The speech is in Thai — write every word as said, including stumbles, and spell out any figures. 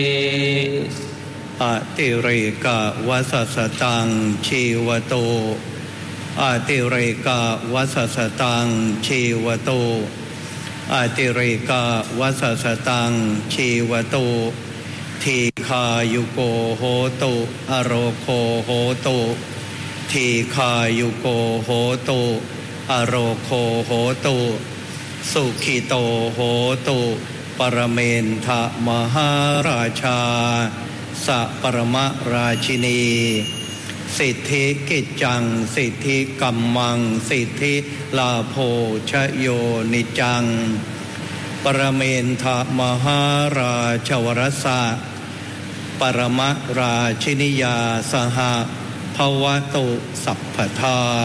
อติเรกะวัสสตังชีวโตอติเรกะวัสสตังชีวโตอติเรกะวัสสตังชีวโตทีคายุโกโหตุอโรโคโหตุทีคายุโกโหตุอโรโคโหตุสุขิโตโหตุปรเมนทะมหาราชาสัปรมราชินีสิทธิกิจจังสิทธิกัมมังสิทธิลาโภชโยนิจังปรเมนทะมหาราชวรสะปรมราชินิยาสหภวตุสัพพทา